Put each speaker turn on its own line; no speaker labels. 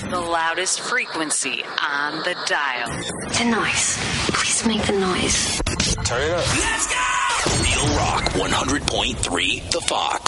The loudest frequency on the dial.
The noise. Please make the noise.
Turn it up.
Let's go! Real Rock 100.3 The Fox.